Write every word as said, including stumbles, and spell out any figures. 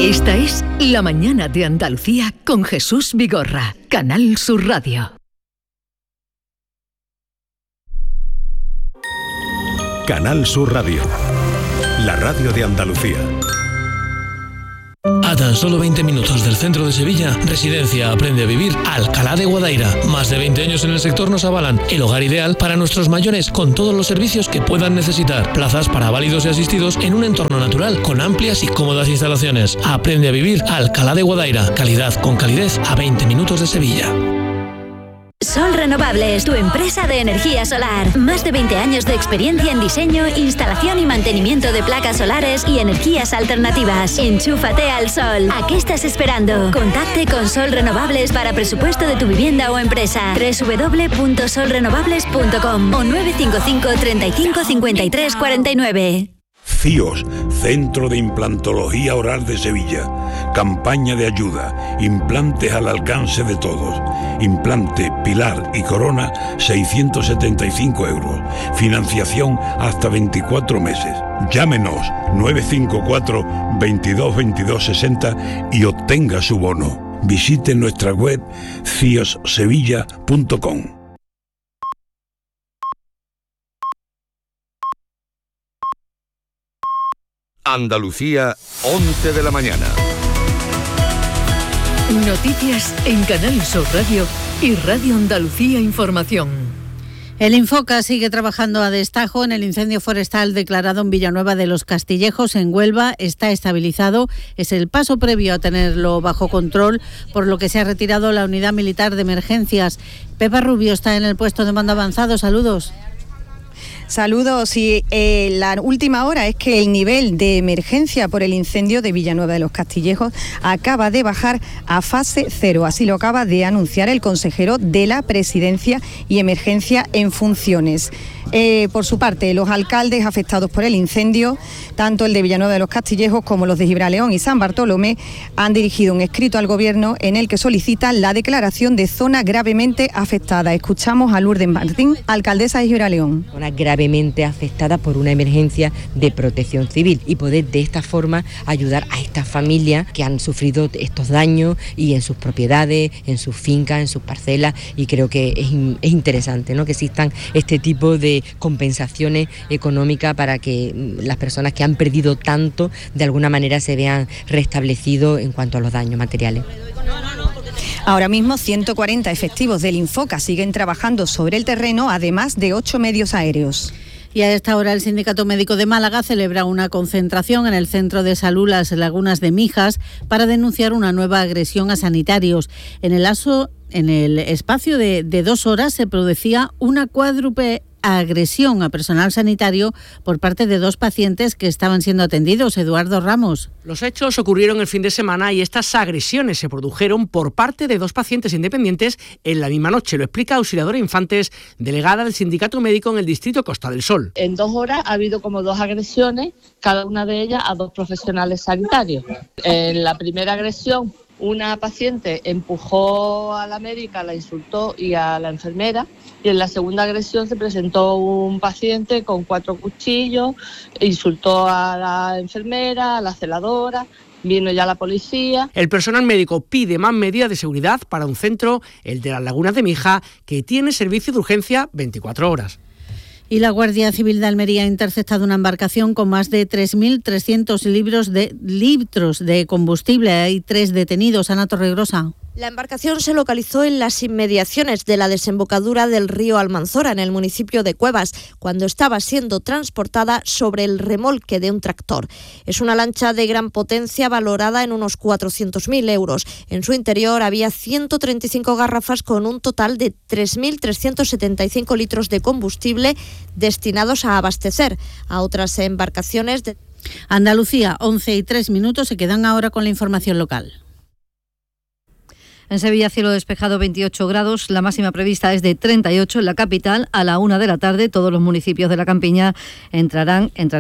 Esta es La Mañana de Andalucía con Jesús Vigorra, Canal Sur Radio. Canal Sur Radio, la radio de Andalucía. A tan solo veinte minutos del centro de Sevilla, Residencia Aprende a Vivir Alcalá de Guadaira. Más de veinte años en el sector nos avalan. El hogar ideal para nuestros mayores, con todos los servicios que puedan necesitar. Plazas para válidos y asistidos en un entorno natural, con amplias y cómodas instalaciones. Aprende a Vivir Alcalá de Guadaira. Calidad con calidez a veinte minutos de Sevilla. Sol Renovables, tu empresa de energía solar. Más de veinte años de experiencia en diseño, instalación y mantenimiento de placas solares y energías alternativas. Enchúfate al sol. ¿A qué estás esperando? Contacte con Sol Renovables para presupuesto de tu vivienda o empresa. doble u doble u doble u punto sol renovables punto com o nueve cinco cinco, treinta y cinco, cincuenta y tres, cuarenta y nueve. C I O S, Centro de Implantología Oral de Sevilla. Campaña de ayuda. Implantes al alcance de todos. Implante, pilar y corona, seiscientos setenta y cinco euros. Financiación hasta veinticuatro meses. Llámenos nueve cinco cuatro, veintidós, veintidós, sesenta y obtenga su bono. Visite nuestra web cios sevilla punto com. Andalucía, once de la mañana. Noticias en Canal Sur Radio y Radio Andalucía Información. El Infoca sigue trabajando a destajo en el incendio forestal declarado en Villanueva de los Castillejos, en Huelva. Está estabilizado. Es el paso previo a tenerlo bajo control, por lo que se ha retirado la unidad militar de emergencias. Pepa Rubio está en el puesto de mando avanzado. Saludos. Saludos. Y eh, la última hora es que el nivel de emergencia por el incendio de Villanueva de los Castillejos acaba de bajar a fase cero. Así lo acaba de anunciar el consejero de la Presidencia y Emergencia en funciones. Eh, por su parte, los alcaldes afectados por el incendio, tanto el de Villanueva de los Castillejos como los de Gibraleón y San Bartolomé, han dirigido un escrito al Gobierno en el que solicitan la declaración de zona gravemente afectada. Escuchamos a Lourdes Martín, alcaldesa de Gibraleón. Zona gravemente afectada por una emergencia de protección civil y poder de esta forma ayudar a estas familias que han sufrido estos daños y en sus propiedades, en sus fincas, en sus parcelas, y creo que es, es interesante, ¿no?, que existan este tipo de compensaciones económicas para que las personas que han perdido tanto de alguna manera se vean restablecidos en cuanto a los daños materiales. Ahora mismo ciento cuarenta efectivos del Infoca siguen trabajando sobre el terreno, además de ocho medios aéreos. Y a esta hora el Sindicato Médico de Málaga celebra una concentración en el Centro de Salud Las Lagunas de Mijas para denunciar una nueva agresión a sanitarios. En el, aso, en el espacio de, de dos horas se producía una cuádruple agresión a personal sanitario por parte de dos pacientes que estaban siendo atendidos. Eduardo Ramos. Los hechos ocurrieron el fin de semana y estas agresiones se produjeron por parte de dos pacientes independientes en la misma noche. Lo explica Auxiliadora Infantes, delegada del Sindicato Médico en el Distrito Costa del Sol. En dos horas ha habido como dos agresiones, cada una de ellas a dos profesionales sanitarios. En la primera agresión, una paciente empujó a la médica, la insultó y a la enfermera, y en la segunda agresión se presentó un paciente con cuatro cuchillos, insultó a la enfermera, a la celadora. Vino ya la policía. El personal médico pide más medidas de seguridad para un centro, el de las Lagunas de Mijas, que tiene servicio de urgencia veinticuatro horas. Y la Guardia Civil de Almería ha interceptado una embarcación con más de tres mil trescientos litros de, litros de combustible. Hay tres detenidos. Ana Torregrosa. La embarcación se localizó en las inmediaciones de la desembocadura del río Almanzora, en el municipio de Cuevas, cuando estaba siendo transportada sobre el remolque de un tractor. Es una lancha de gran potencia valorada en unos cuatrocientos mil euros. En su interior había ciento treinta y cinco garrafas con un total de tres mil trescientos setenta y cinco litros de combustible destinados a abastecer a otras embarcaciones de Andalucía. Once y tres minutos. Se quedan ahora con la información local. En Sevilla, cielo despejado, veintiocho grados. La máxima prevista es de treinta y ocho en la capital. A la una de la tarde, todos los municipios de la campiña entrarán, entrarán